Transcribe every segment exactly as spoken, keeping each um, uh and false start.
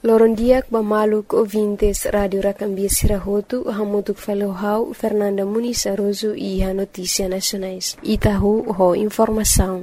Lorondiak Bamaluk ouvintes Rádio Racambia Sirahotu, Hamutuk Falohau, Fernanda Muniz Aroso e a Notícia Nacionais. Itahu, ho informação.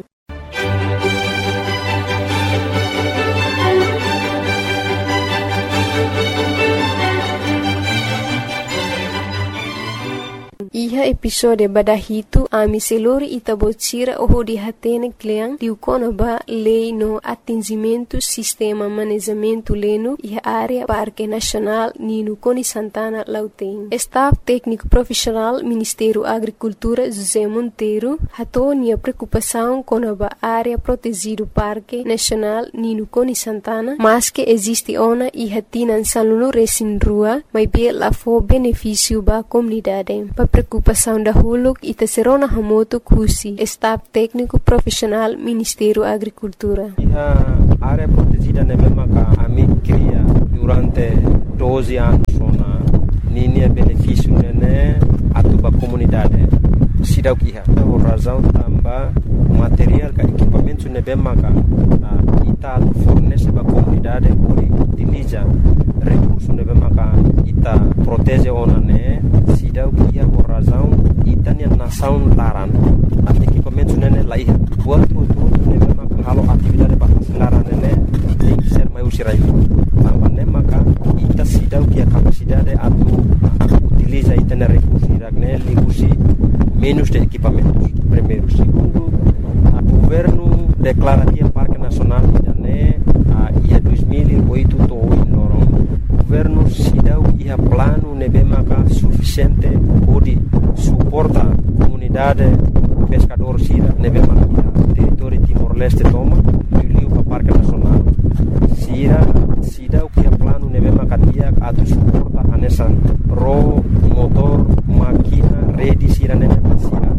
Iha episode badahitu ami selori itabotira oho di hatene kleang diukono ba lei no atingimento sistema manejamento leno iha área Parque Nacional Nino Coni Santana Lauteng. Staff técnico profissional Ministério Agricultura José Monteiro hatonia preocupação com a área protegido Parque Nacional Nino Coni Santana, mas que existe ona iha tinan saluno resin rua, mas bem lá for benefício ba comunidade. Preocupação da Huluk e Tesserona Hamoto Kusi, Staff Técnico Profissional Ministério Agricultura. A área protegida na mesma que a mim cria durante doze anos na linha benefício né a tua comunidade. Sidau que a razão também material que equipamento na mesma que ita fornece para a comunidade por utiliza recursos na mesma que ita protege ona né sidau que a razão ita nia nação laran at equipamento né lá ia buat tudo na mesma que halo atividade para laran né tem que ser mais usirai também né maka ita sidau que a capacidade atu utiliza ita na recursos né ligusi menos de equipamentos. Primeiro, segundo, o governo declara que o Parque Nacional né a ia dois mil e oito to em Lorong. O governo se deu que a plano nebemaka suficiente para suportar a comunidade pescador sira nebemaka território Timor-Leste toma e para o Parque Nacional. Sira se deu que a plano nebemaka dia a suporta a nessa ro motor máquina rede sira nebemaka sira.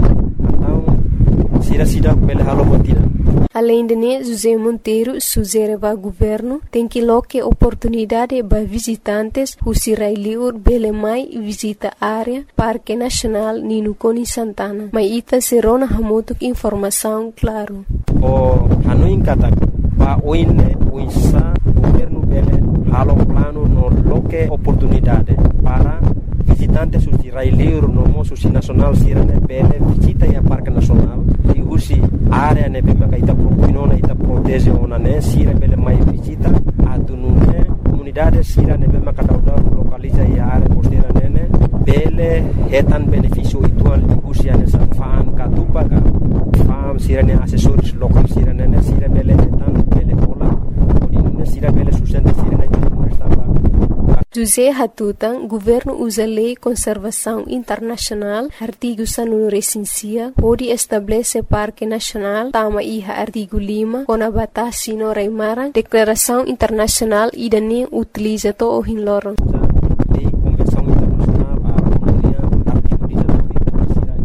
Então sira se deu pela halo botina. Além de né, José Monteiro sugere ao governo tem que loque oportunidade para visitantes who sirai liur bele mai visita área Parque Nacional Nino Coni Santana. Mas ita serona hamotuk informação claro. O hanuin kata pa oine uisa governo bele halo plano no loque oportunidade para visitantes who sirai liur no mo susi nacional sirane bele visita ya Parque Nacional e usi área ne bema ka ita propinona ita protege ona ne sira bele mai visita atunune comunidade sira ne bema ka dauda localiza ya área costeira nene bele hetan benefício itual de usi ane sa fan ka tupa ka fam sira ne assessores local sira nene sira bele hetan bele pola odine sira bele sustenta sira ne estava José Hatutan, governo usa lei conservação internacional, artigo sanu recensia, pode estabelecer Parque Nacional, tama iha artigo lima, com a batasi no Raimara, declaração internacional e dane utiliza to o hinloron. Lei convenção internacional a comunidade artigo dezenove sira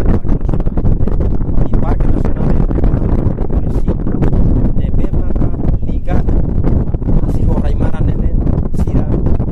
estabelecer Parque Nacional e Parque Nacional é nebema liga assim o Raimara nene sira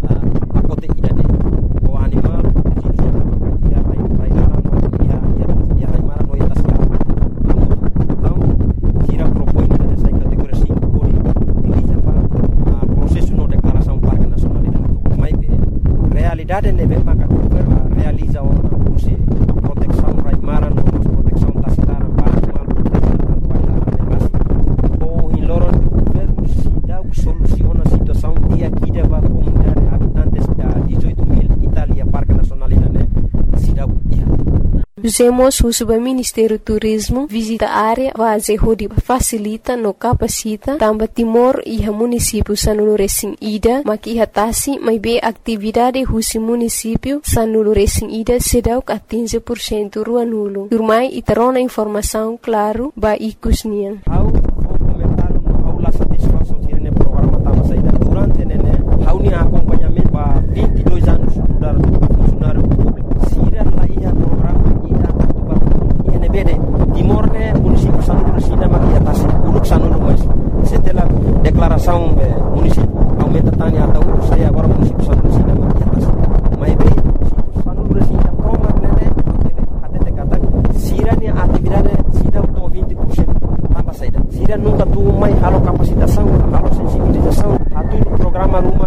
realidade neve maka realiza ona usi proteção raimara no proteção tasilaran para animal proteção para o em loro governo se dá soluciona a situação e aqui deva comunidade habitantes da dezoito mil Itália Parque Nacional né se dá Usemos o Subministério Turismo visita a área base onde facilita no capacita também Timor e a município Sanulo Recém Ida maki hatasi mai be atividade husi município Sanulo Recém Ida sedau que quinze por cento rua nulo. Turmai e terona informação claro ba ikusnian. How comentar how la satisfação tirene programa tama saída durante nene how ni acompanhamento ba vinte e dois anos dar funcionário público sira la ia programa bede Timor ne município Sanulo Resina maki atas uruk Sanulo mas setelah declaração município aumenta tani atau saya agora município Sanulo Resina maki atas mai be município Sanulo Resina proma nene até kata sira ni atividade sira to vinte por cento tambah saída sira nunca tu mai halo capacitação halo sensibilização atu programa rumah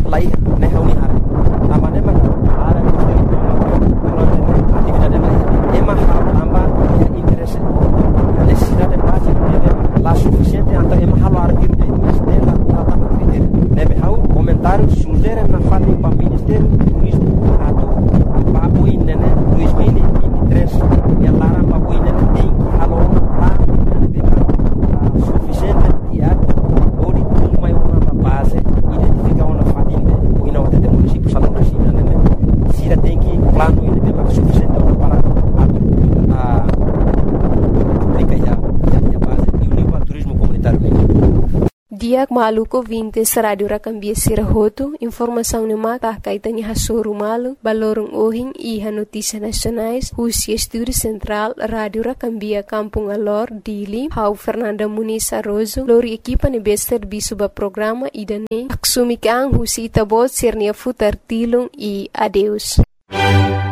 lai ne hauni hare amane ma ara durante atividade lai ema amba interesse necessidade básica deve lá suficiente anta ema halo arquim de estela tata matrider neve hau comentário sugere na fali para ministério turismo ato papo inene dois mil e vinte e três e lara papo inene tem que halo lá suficiente e ato ori uma uma base identificar uma família o ina o tete município salão da China né se tem que plano ele tem mais suficiente para ato a aplica já a base e o nível turismo comunitário Diak maluko vintes radio rakambia sirahoto informação ne mata kaitani hasoru malu balorong ohing iha notícias nacionais Rusia Estúdio Central Radio Rakambia Kampung Alor Dili Hau Fernanda Muniz Arrozo lori equipa ne bester bisuba programa idane aksumikang Rusia Itabot sernia futar tilung e adeus